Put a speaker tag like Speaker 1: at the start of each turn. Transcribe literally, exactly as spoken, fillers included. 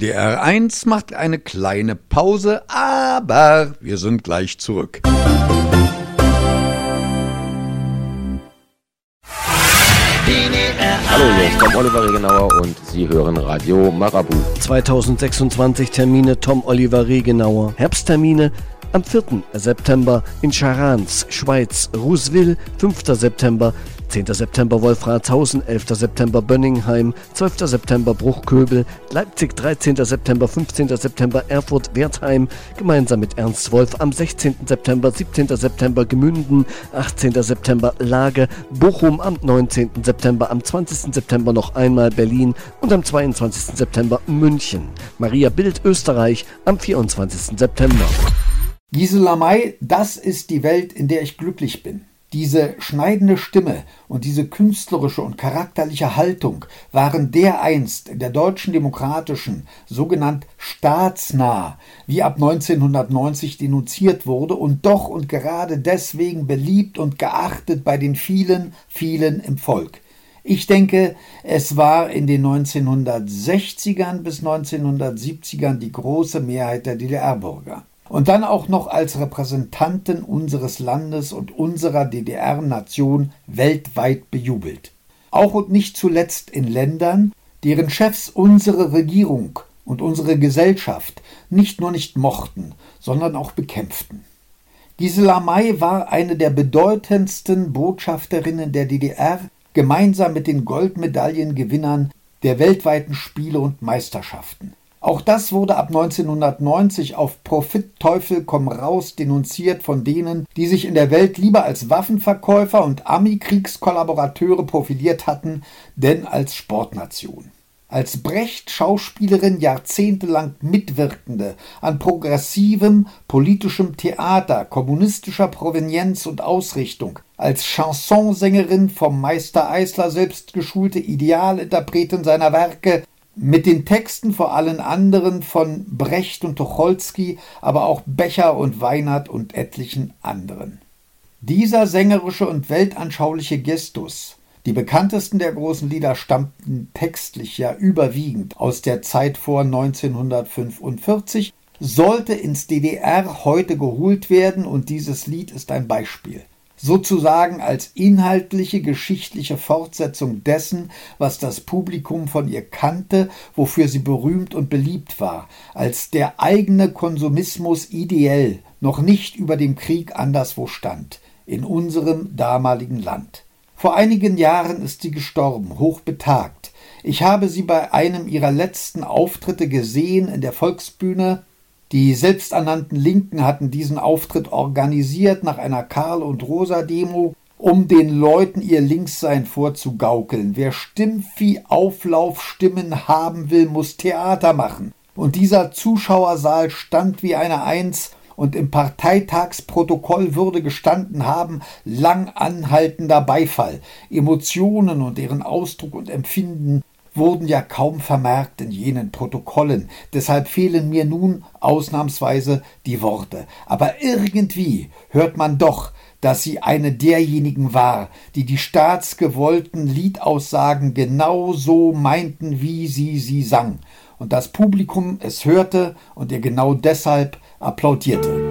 Speaker 1: D R eins macht eine kleine Pause, aber wir sind gleich zurück.
Speaker 2: Hallo, hier ist Tom Oliver Regenauer und Sie hören Radio Marabu.
Speaker 3: zweitausendsechsundzwanzig Termine Tom Oliver Regenauer. Herbsttermine am vierten September in Scharans, Schweiz, Rouswil, fünften September, zehnten September Wolfratshausen, elften September Bönningheim, zwölften September Bruchköbel, Leipzig, dreizehnten September, fünfzehnten September Erfurt, Wertheim, gemeinsam mit Ernst Wolf, am sechzehnten September, siebzehnten September Gemünden, achtzehnten September Lage, Bochum, am neunzehnten September, am zwanzigsten September noch einmal Berlin und am zweiundzwanzigsten September München. Maria Bild, Österreich, am vierundzwanzigsten September.
Speaker 4: Gisela May, das ist die Welt, in der ich glücklich bin. Diese schneidende Stimme und diese künstlerische und charakterliche Haltung waren dereinst in der deutschen Demokratischen sogenannt staatsnah, wie ab neunzehnhundertneunzig denunziert wurde und doch und gerade deswegen beliebt und geachtet bei den vielen, vielen im Volk. Ich denke, es war in den neunzehnhundertsechzigern bis neunzehnhundertsiebzigern die große Mehrheit der D D R-Bürger. Und dann auch noch als Repräsentanten unseres Landes und unserer D D R-Nation weltweit bejubelt. Auch und nicht zuletzt in Ländern, deren Chefs unsere Regierung und unsere Gesellschaft nicht nur nicht mochten, sondern auch bekämpften. Gisela May war eine der bedeutendsten Botschafterinnen der D D R, gemeinsam mit den Goldmedaillengewinnern der weltweiten Spiele und Meisterschaften. Auch das wurde ab neunzehnhundertneunzig auf Profit Teufel komm raus denunziert von denen, die sich in der Welt lieber als Waffenverkäufer und Ami-Kriegskollaborateure profiliert hatten, denn als Sportnation. Als Brecht-Schauspielerin jahrzehntelang Mitwirkende an progressivem politischem Theater kommunistischer Provenienz und Ausrichtung, als Chansonsängerin vom Meister Eisler selbst geschulte Idealinterpretin seiner Werke, mit den Texten vor allen anderen von Brecht und Tucholsky, aber auch Becher und Weinert und etlichen anderen. Dieser sängerische und weltanschauliche Gestus, die bekanntesten der großen Lieder stammten textlich ja überwiegend aus der Zeit vor neunzehnhundertfünfundvierzig, sollte ins D D R heute geholt werden und dieses Lied ist ein Beispiel. Sozusagen als inhaltliche, geschichtliche Fortsetzung dessen, was das Publikum von ihr kannte, wofür sie berühmt und beliebt war, als der eigene Konsumismus ideell noch nicht über dem Krieg anderswo stand, in unserem damaligen Land. Vor einigen Jahren ist sie gestorben, hochbetagt. Ich habe sie bei einem ihrer letzten Auftritte gesehen in der Volksbühne. Die selbsternannten Linken hatten diesen Auftritt organisiert nach einer Karl- und Rosa-Demo, um den Leuten ihr Linkssein vorzugaukeln. Wer Stimmvieh-Auflaufstimmen haben will, muss Theater machen. Und dieser Zuschauersaal stand wie eine Eins und im Parteitagsprotokoll würde gestanden haben, lang anhaltender Beifall. Emotionen und deren Ausdruck und Empfinden wurden ja kaum vermerkt in jenen Protokollen. Deshalb fehlen mir nun ausnahmsweise die Worte. Aber irgendwie hört man doch, dass sie eine derjenigen war, die die staatsgewollten Liedaussagen genau so meinten, wie sie sie sang. Und das Publikum es hörte und ihr genau deshalb applaudierte.